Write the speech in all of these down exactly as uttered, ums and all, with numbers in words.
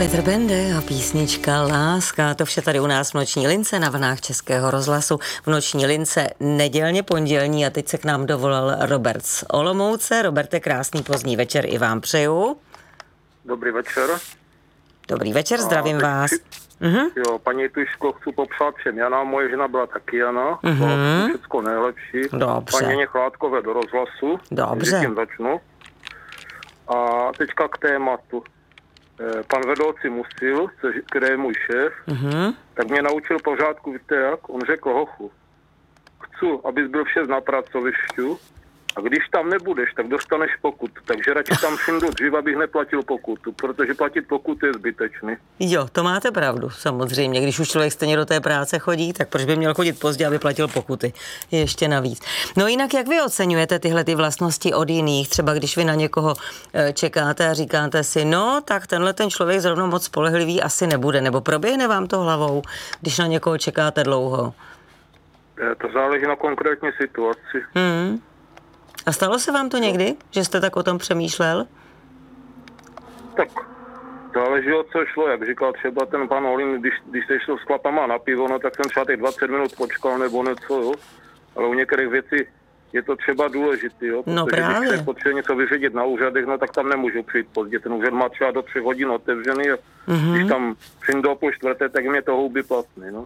Petr Bende a písnička Láska. To vše tady u nás v Noční lince na vlnách Českého rozhlasu. V Noční lince nedělně pondělní a teď se k nám dovolal Robert z Olomouce. Roberte, krásný pozdní večer i vám přeju. Dobrý večer. Dobrý večer, zdravím a, vás. Si, uh-huh. Jo, paní Tuško, chci popřát všem Jana, moje žena byla taky Jana. Uh-huh. Všechno nejlepší. Dobře. Paní Chládkové do rozhlasu. Dobře. Tím začnu. A teďka k tématu. Pan vedoucí Musil, který je můj šéf, uh-huh. tak mě naučil pořádku, víte jak? On řekl, hochu, chci, abys byl vše na pracovišťu a když tam nebudeš, tak dostaneš pokutu. Takže radši tam přijdu dřív, abych neplatil pokutu, protože platit pokutu je zbytečný. Jo, to máte pravdu, samozřejmě. Když už člověk stejně do té práce chodí, tak proč by měl chodit pozdě, aby platil pokuty? Ještě navíc. No jinak, jak vy oceňujete tyhle ty vlastnosti od jiných? Třeba když vy na někoho čekáte a říkáte si, no, tak tenhle ten člověk zrovna moc spolehlivý asi nebude, nebo proběhne vám to hlavou, když na někoho čekáte dlouho? To záleží na konkrétní situaci. Hmm. A stalo se vám to někdy, že jste tak o tom přemýšlel? Tak záleží, o co šlo. Jak říkal třeba ten pan Olin, když, když se šlo s chlapama na pivo, no tak jsem třeba těch dvacet minut počkal nebo něco, jo. Ale u některých věcí je to třeba důležitý, jo. No protože právě. když se potřebuje něco vyřídit na úřadech, no tak tam nemůžu přijít pozdě. Ten úřad má třeba do třech hodin otevřený a mm-hmm. když tam přijdu do půl čtvrté, tak mě to houby platný, no.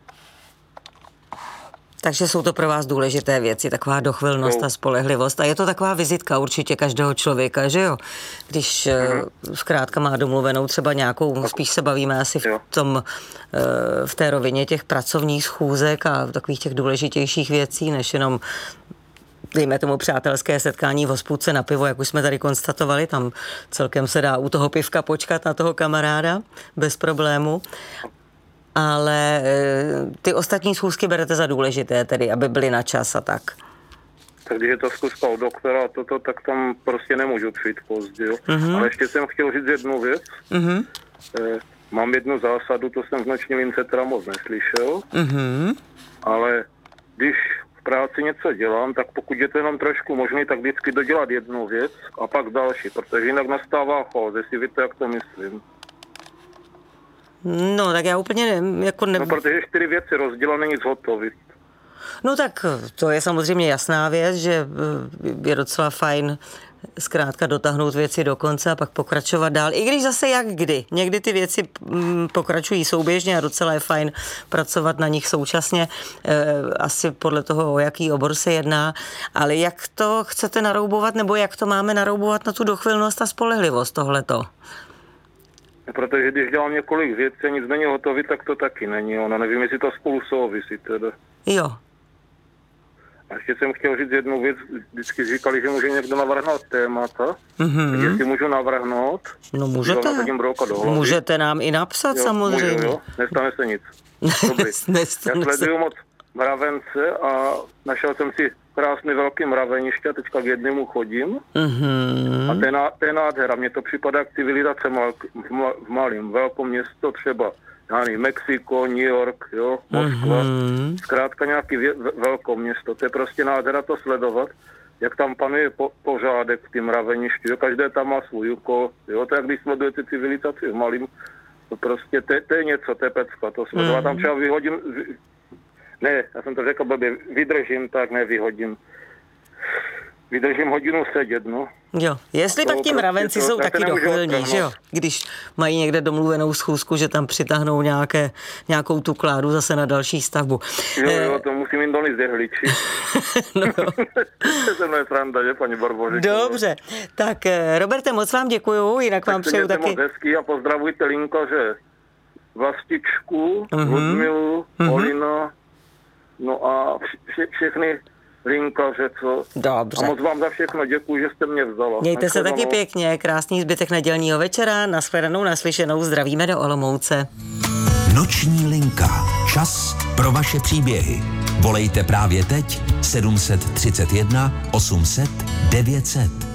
Takže jsou to pro vás důležité věci, taková dochvilnost a spolehlivost. A je to taková vizitka určitě každého člověka, že jo? Když uh-huh. zkrátka má domluvenou třeba nějakou, spíš se bavíme asi v tom, v té rovině těch pracovních schůzek a takových těch důležitějších věcí, než jenom dejme tomu přátelské setkání v hospůdce na pivo, jak už jsme tady konstatovali, tam celkem se dá u toho pivka počkat na toho kamaráda bez problému. Ale ty ostatní schůzky berete za důležité, tedy aby byly na čas a tak. Tak když je to zkuska od doktora a toto, tak tam prostě nemůžu přijít pozdě. Uh-huh. Ale ještě jsem chtěl říct jednu věc. Uh-huh. E, mám jednu zásadu, to jsem v Noční lince teda moc neslyšel, uh-huh. ale když v práci něco dělám, tak pokud je to jenom trošku možný, tak vždycky dodělat jednu věc a pak další, protože jinak nastává chaos, jestli víte, jak to myslím. No, tak já úplně ne, jako ne... No, protože čtyři věci rozdělané, nic hotový. No tak to je samozřejmě jasná věc, že je docela fajn zkrátka dotáhnout věci do konce a pak pokračovat dál. I když zase jak kdy. Někdy ty věci pokračují souběžně a docela je fajn pracovat na nich současně. Asi podle toho, o jaký obor se jedná. Ale jak to chcete naroubovat, nebo jak to máme naroubovat na tu dochvilnost a spolehlivost tohleto? Protože když dělám několik věcí a nic není hotový, tak to taky není. Ono nevím, jestli to spolu souvisí teda. Jo. A ještě jsem chtěl říct jednu věc. Vždycky říkali, že může někdo navrhnout témata. Mm-hmm. Jestli můžu navrhnout. No můžete. Můžete nám i napsat, jo, samozřejmě. Můžu, jo. Nestane se nic. Dobrý. Já sleduju moc mravence a našel jsem si krásný velký mraveniště, teďka k jednému chodím. Mm-hmm. A ten, ten nádhera, mně to připadá jak civilizace mal, v malém, velkom město třeba, já nevím, Mexiko, New York, jo, Moskva, mm-hmm. zkrátka nějaký vě, velké město, to je prostě nádhera to sledovat, jak tam panuje po, pořádek v tím mraveništi, jo, každé tam má svůj úkol, jo, to jak když sledujete civilizaci v malém, to prostě, to, to je něco, to je pecka, to sledovat, mm-hmm. tam třeba vyhodím, ne, já jsem to řekl blbě, vydržím, tak nevyhodím. Vydržím hodinu sedět, no. Jo, jestli pak ti mravenci jsou taky dochvilní, že jo? Když mají někde domluvenou schůzku, že tam přitáhnou nějaké, nějakou tu kládu zase na další stavbu. Jo, jo, to musím jim donést jehličí. No jo. To se mnou je sranda, že, paní Barbořičko? Dobře, tak Roberte, moc vám děkuju, jinak tak vám přeju taky... moc hezký a pozdravujte linkaře Vlastičku, uh-huh. Ludmilu, uh-huh. Olina, no a vše, všechny linkaře, co? Dobře. A moc vám za všechno děkuji, že jste mě vzala. Mějte se taky pěkně, krásný zbytek nedělního večera, nashledanou, naslyšenou, zdravíme do Olomouce. Noční linka. Čas pro vaše příběhy. Volejte právě teď sedm set třicet jedna osm set devět set.